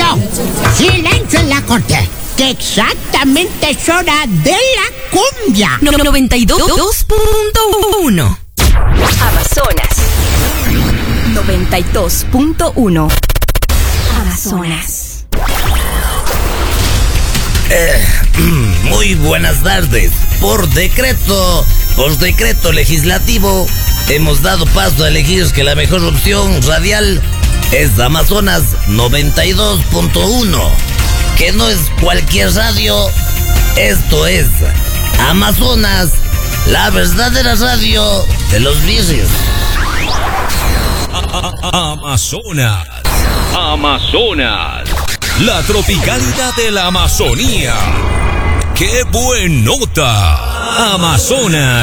Silencio en la corte, que exactamente es hora de la cumbia. 92.1 Amazonas. 92.1 Amazonas. Muy buenas tardes. Por decreto legislativo, hemos dado paso a elegir que la mejor opción radial es Amazonas 92.1, que no es cualquier radio. Esto es Amazonas, la verdadera radio de los birrios. Amazonas, la tropicalidad de la Amazonía. ¡Qué buen nota! Amazonas.